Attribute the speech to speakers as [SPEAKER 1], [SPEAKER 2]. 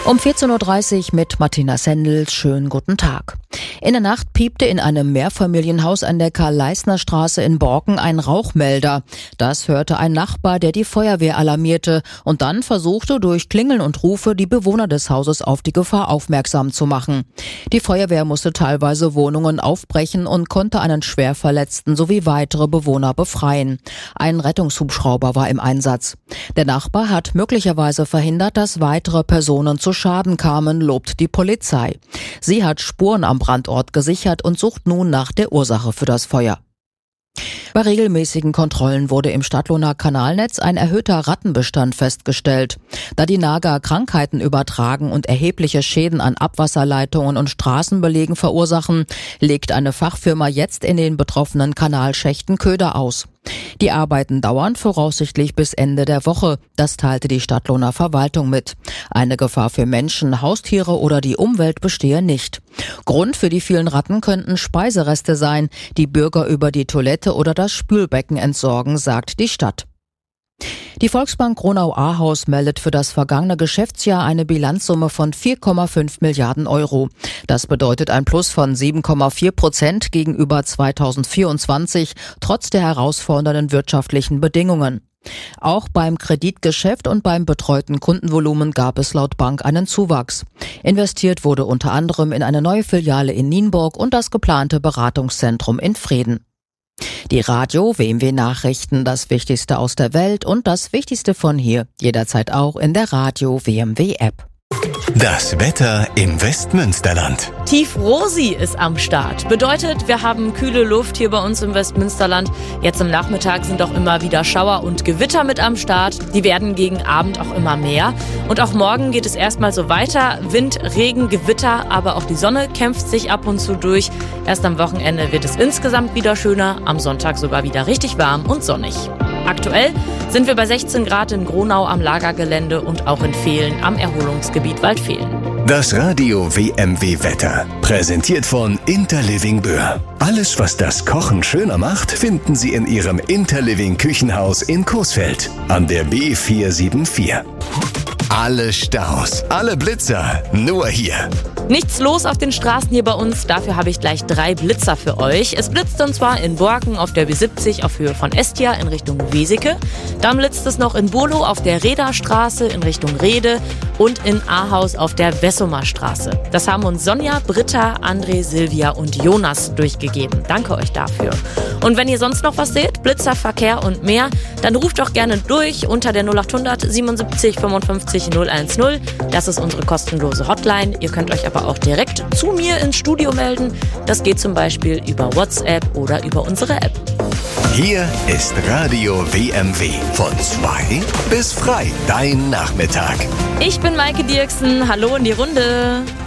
[SPEAKER 1] Um 14.30 Uhr mit Martina Sendel. Schönen guten Tag. In der Nacht piepte in einem Mehrfamilienhaus an der Karl-Leisner-Straße in Borken ein Rauchmelder. Das hörte ein Nachbar, der die Feuerwehr alarmierte und dann versuchte, durch Klingeln und Rufe die Bewohner des Hauses auf die Gefahr aufmerksam zu machen. Die Feuerwehr musste teilweise Wohnungen aufbrechen und konnte einen Schwerverletzten sowie weitere Bewohner befreien. Ein Rettungshubschrauber war im Einsatz. Der Nachbar hat möglicherweise verhindert, dass weitere Personen zu Schaden kamen, lobt die Polizei. Sie hat Spuren am Brandort gesichert und sucht nun nach der Ursache für das Feuer. Bei regelmäßigen Kontrollen wurde im Stadtlohner Kanalnetz ein erhöhter Rattenbestand festgestellt. Da die Nager Krankheiten übertragen und erhebliche Schäden an Abwasserleitungen und Straßenbelegen verursachen, legt eine Fachfirma jetzt in den betroffenen Kanalschächten Köder aus. Die Arbeiten dauern voraussichtlich bis Ende der Woche, das teilte die Stadtlohner Verwaltung mit. Eine Gefahr für Menschen, Haustiere oder die Umwelt bestehe nicht. Grund für die vielen Ratten könnten Speisereste sein, die Bürger über die Toilette oder das Spülbecken entsorgen, sagt die Stadt. Die Volksbank Gronau-Ahaus meldet für das vergangene Geschäftsjahr eine Bilanzsumme von 4,5 Milliarden Euro. Das bedeutet ein Plus von 7,4% gegenüber 2024, trotz der herausfordernden wirtschaftlichen Bedingungen. Auch beim Kreditgeschäft und beim betreuten Kundenvolumen gab es laut Bank einen Zuwachs. Investiert wurde unter anderem in eine neue Filiale in Nienburg und das geplante Beratungszentrum in Vreden. Die Radio WMW Nachrichten, das Wichtigste aus der Welt und das Wichtigste von hier, jederzeit auch in der Radio WMW App.
[SPEAKER 2] Das Wetter im Westmünsterland.
[SPEAKER 3] Tief Rosi ist am Start. Bedeutet, wir haben kühle Luft hier bei uns im Westmünsterland. Jetzt im Nachmittag sind auch immer wieder Schauer und Gewitter mit am Start. Die werden gegen Abend auch immer mehr. Und auch morgen geht es erstmal so weiter. Wind, Regen, Gewitter, aber auch die Sonne kämpft sich ab und zu durch. Erst am Wochenende wird es insgesamt wieder schöner. Am Sonntag sogar wieder richtig warm und sonnig. Aktuell sind wir bei 16 Grad in Gronau am Lagergelände und auch in Vehlen am Erholungsgebiet Waldvehlen.
[SPEAKER 2] Das Radio WMW Wetter, präsentiert von Interliving Böhr. Alles, was das Kochen schöner macht, finden Sie in Ihrem Interliving Küchenhaus in Coesfeld an der B474. Alle Staus, alle Blitzer, nur hier.
[SPEAKER 3] Nichts los auf den Straßen hier bei uns, dafür habe ich gleich 3 Blitzer für euch. Es blitzt und zwar in Borken auf der B70 auf Höhe von Estia in Richtung Weseke. Dann blitzt es noch in Burlo auf der Reda-Straße in Richtung Rede und in Ahaus auf der Wessumer Straße. Das haben uns Sonja, Britta, André, Silvia und Jonas durchgegeben. Danke euch dafür. Und wenn ihr sonst noch was seht, Blitzer, Verkehr und mehr, dann ruft doch gerne durch unter der 0800 77 55 010. Das ist unsere kostenlose Hotline. Ihr könnt euch aber auch direkt zu mir ins Studio melden. Das geht zum Beispiel über WhatsApp oder über unsere App.
[SPEAKER 2] Hier ist Radio WMW. Von 2 bis frei. Dein Nachmittag.
[SPEAKER 3] Ich bin Maike Dirksen. Hallo in die Runde.